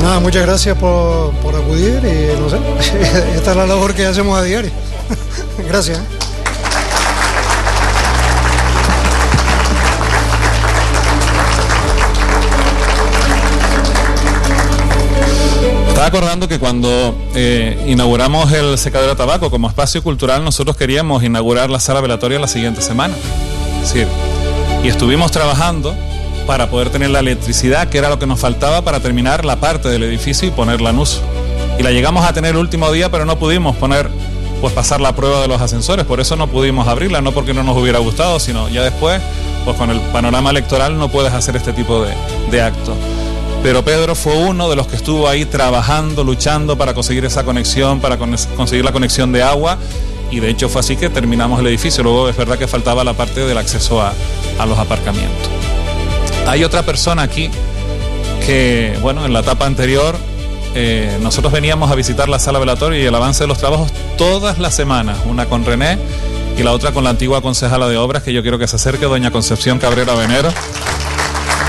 Nada, muchas gracias por acudir y no sé, esta es la labor que hacemos a diario. Gracias. Estaba acordando que cuando inauguramos el Secadero de Tabaco como espacio cultural, nosotros queríamos inaugurar la sala velatoria la siguiente semana. Es decir, y estuvimos trabajando para poder tener la electricidad, que era lo que nos faltaba para terminar la parte del edificio y ponerla en uso. Y la llegamos a tener el último día, pero no pudimos pasar la prueba de los ascensores, por eso no pudimos abrirla, no porque no nos hubiera gustado, sino ya después, pues con el panorama electoral no puedes hacer este tipo de actos. Pero Pedro fue uno de los que estuvo ahí trabajando, luchando para conseguir esa conexión, para conseguir la conexión de agua, y de hecho fue así que terminamos el edificio. Luego es verdad que faltaba la parte del acceso a los aparcamientos. Hay otra persona aquí que, bueno, en la etapa anterior nosotros veníamos a visitar la sala velatoria y el avance de los trabajos todas las semanas, una con René y la otra con la antigua concejala de obras, que yo quiero que se acerque, doña Concepción Cabrera Venero.